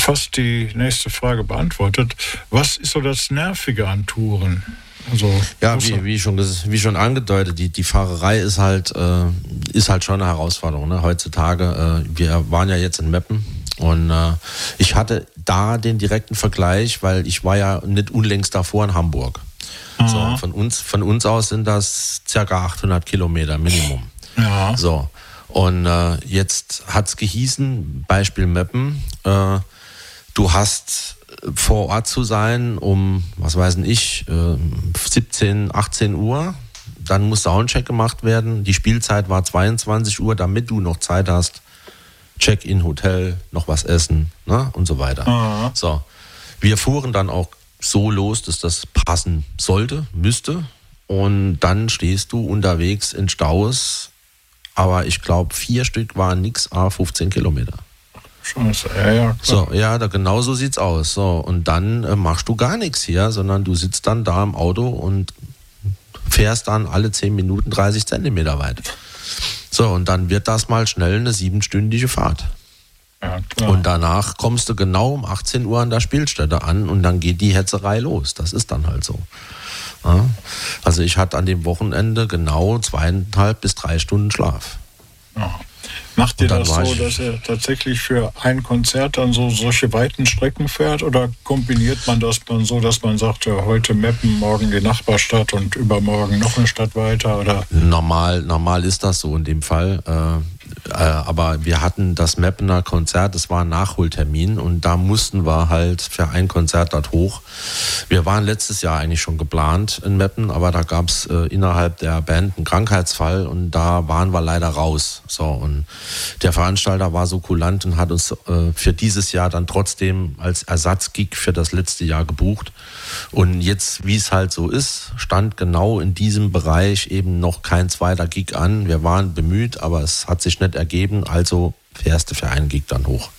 fast die nächste Frage beantwortet. Was ist so das Nervige an Touren? Also, ja, wie schon angedeutet, die Fahrerei ist halt schon eine Herausforderung. Ne? Heutzutage, wir waren ja jetzt in Meppen und ich hatte da den direkten Vergleich, weil ich war ja nicht unlängst davor in Hamburg. So, von uns aus sind das ca. 800 Kilometer Minimum. Ja. So, und jetzt hat's gehießen, Beispiel Meppen, du hast vor Ort zu sein um, 17, 18 Uhr. Dann muss Soundcheck gemacht werden. Die Spielzeit war 22 Uhr, damit du noch Zeit hast. Check-in, Hotel, noch was essen, ne? Und so weiter. Aha. So, wir fuhren dann auch so los, dass das passen sollte, müsste. Und dann stehst du unterwegs in Staus. Aber ich glaube, 4 Stück waren nix, 15 Kilometer. Scheiße, ja, klar. So, ja, genau so sieht's aus. So, und dann machst du gar nichts hier, sondern du sitzt dann da im Auto und fährst dann alle 10 Minuten 30 Zentimeter weit. So, und dann wird das mal schnell eine 7-stündige Fahrt. Ja, klar. Und danach kommst du genau um 18 Uhr an der Spielstätte an und dann geht die Hetzerei los. Das ist dann halt so. Ja? Also ich hatte an dem Wochenende genau 2,5 bis 3 Stunden Schlaf. Ja. Macht ihr Und dann das so, dass ihr tatsächlich für ein Konzert dann so solche weiten Strecken fährt oder kombiniert man das dann so, dass man sagt, ja, heute Meppen, morgen die Nachbarstadt und übermorgen noch eine Stadt weiter? Oder? Normal ist das so in dem Fall. Aber wir hatten das Meppener Konzert, das war ein Nachholtermin und da mussten wir halt für ein Konzert dort hoch. Wir waren letztes Jahr eigentlich schon geplant in Meppen, aber da gab es innerhalb der Band einen Krankheitsfall und da waren wir leider raus. So, und der Veranstalter war so kulant und hat uns für dieses Jahr dann trotzdem als Ersatzgig für das letzte Jahr gebucht. Und jetzt, wie es halt so ist, stand genau in diesem Bereich eben noch kein zweiter Gig an. Wir waren bemüht, aber es hat sich nicht ergeben, also fährst du für einen Gig dann hoch.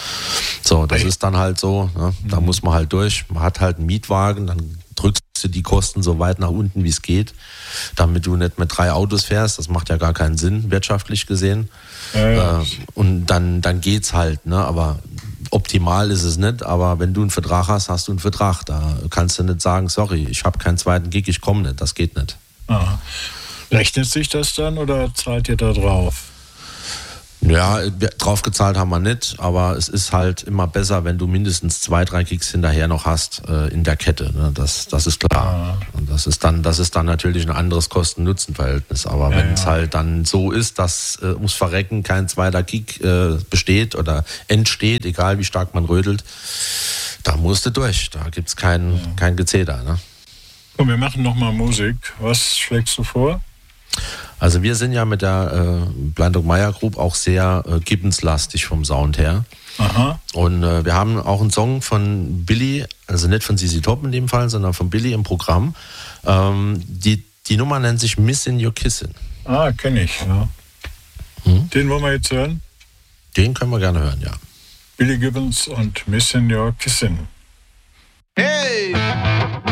So, das ist dann halt so, ne? Da muss man halt durch. Man hat halt einen Mietwagen, dann drückst du die Kosten so weit nach unten, wie es geht, damit du nicht mit 3 Autos fährst. Das macht ja gar keinen Sinn, wirtschaftlich gesehen. Ja. Und dann geht's halt, ne? Aber optimal ist es nicht, aber wenn du einen Vertrag hast, hast du einen Vertrag. Da kannst du nicht sagen, sorry, ich habe keinen zweiten Gig, ich komme nicht. Das geht nicht. Aha. Rechnet sich das dann oder zahlt ihr da drauf? Ja, drauf gezahlt haben wir nicht, aber es ist halt immer besser, wenn du mindestens 2, 3 Gigs hinterher noch hast in der Kette. Ne? Das ist klar. Und das ist dann natürlich ein anderes Kosten-Nutzen-Verhältnis. Aber wenn es halt dann so ist, dass ums Verrecken kein zweiter Gig besteht oder entsteht, egal wie stark man rödelt, da musst du durch. Da gibt's kein Gezeter. Ne? Und wir machen nochmal Musik. Was schlägst du vor? Also wir sind ja mit der Blind Dog Meyer Group auch sehr Gibbons-lastig vom Sound her. Aha. Und wir haben auch einen Song von Billy, also nicht von ZZ Top in dem Fall, sondern von Billy im Programm. Die Nummer nennt sich Missin' Your Kissin'. Ah, kenne ich, ja. Den wollen wir jetzt hören? Den können wir gerne hören, ja. Billy Gibbons und Missin' Your Kissin'. Hey!